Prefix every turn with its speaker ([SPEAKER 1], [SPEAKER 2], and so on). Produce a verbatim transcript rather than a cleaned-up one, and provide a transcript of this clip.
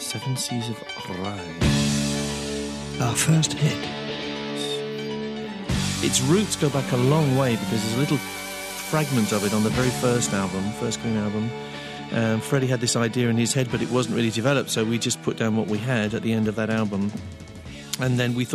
[SPEAKER 1] Seven Seas of Rhye.
[SPEAKER 2] Our first hit.
[SPEAKER 1] Its roots go back a long way because there's a little fragment of it on the very first album, first Queen album. Um, Freddie had this idea in his head, but it wasn't really developed, so we just put down what we had at the end of that album. And then we thought